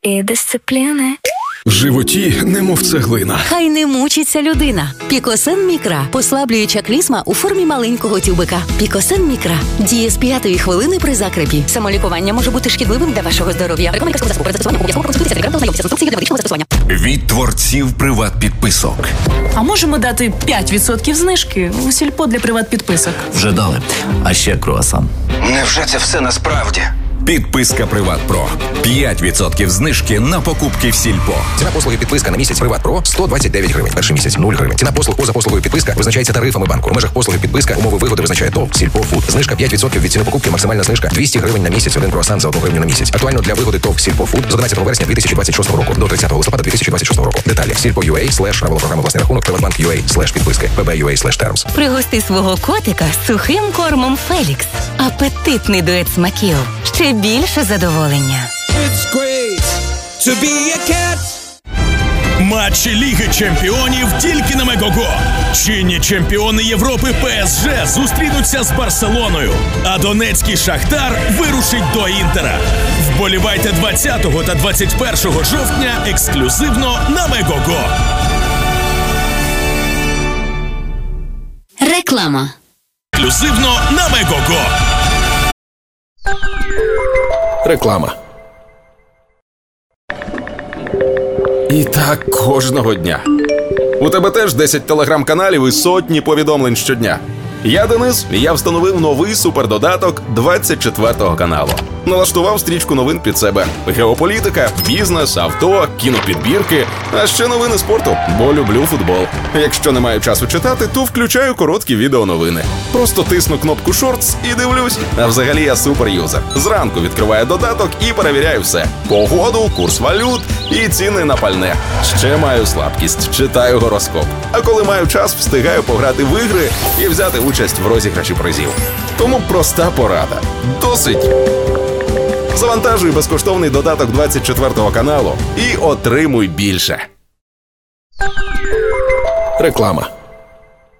і дисципліни. В животі немов цеглина. Хай не мучиться людина. Пікосен Мікра. Послаблююча клізма у формі маленького тюбика. Пікосен Мікра. Діє з 5-ї хвилини при закрепі. Самолікування може бути шкідливим для вашого здоров'я. Рекомендую засобу. Перед застосуванням обов'язково проконсультуйтеся з лікарем та ознайомтеся з інструкцією для медичного застосування. Від творців приват-підписок. А можемо дати 5% знижки у сільпо для приват-підписок? Вже дали. А ще круасан. Невже це все насправді? Підписка Приват Про. 5% знижки на покупки в сільпо. Ціна послуги підписка на місяць Приват Про 129 гривень. Перший місяць 0 гривень. Ціна послуг поза послугою підписка визначається тарифами банку. В межах послуги підписка умови вигоди визначає ТОВ Сільпо Фуд. Знижка 5% від ціни покупки. Максимальна знижка 200 гривень на місяць. 1 круасан за 1 гривню на місяць. Актуально для вигоди ТОВ Сільпо Фуд з 11 вересня 2026 року до 30 листопада 2026 року. Деталі Сільпо.ua/ правила програми власний рахунок Приватбанк.ua/ підписки ПБ.ua/terms. Пригости свого котика сухим кормом Фелікс. Апетитний дует смаків. Ще більше задоволення. It's great to be a cat. Матчі Ліги Чемпіонів тільки на Мегого. Чинні чемпіони Європи ПСЖ зустрінуться з Барселоною, а донецький Шахтар вирушить до Інтера. Вболівайте 20 та 21 жовтня ексклюзивно на Мегого. Реклама. Ексклюзивно на Мегого. Реклама. І так кожного дня. У тебе теж 10 телеграм-каналів і сотні повідомлень щодня. Я Денис, і я встановив новий супердодаток 24 каналу. Налаштував стрічку новин під себе. Геополітика, бізнес, авто, кінопідбірки, а ще новини спорту, бо люблю футбол. Якщо не маю часу читати, то включаю короткі відеоновини. Просто тисну кнопку «Шортс» і дивлюсь. А взагалі я суперюзер. Зранку відкриваю додаток і перевіряю все. Погоду, курс валют і ціни на пальне. Ще маю слабкість, читаю гороскоп. А коли маю час, встигаю пограти в ігри і взяти участь в розіграші призів. Тому проста порада. Досить! Завантажуй безкоштовний додаток 24 каналу і отримуй більше. Реклама.